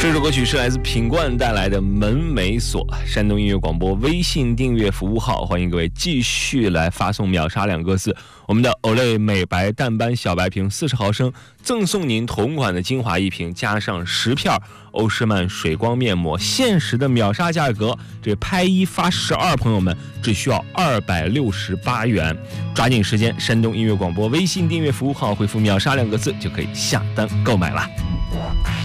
这首歌曲是来自品冠带来的《门没锁》，山东音乐广播微信订阅服务号，欢迎各位继续来发送秒杀2个字。我们的 Olay 美白淡斑小白瓶40毫升，赠送您同款的精华1瓶，加上10片欧诗漫水光面膜，限时的秒杀价格，这拍1发12，朋友们只需要268元，抓紧时间，山东音乐广播微信订阅服务号回复秒杀2个字就可以下单购买了。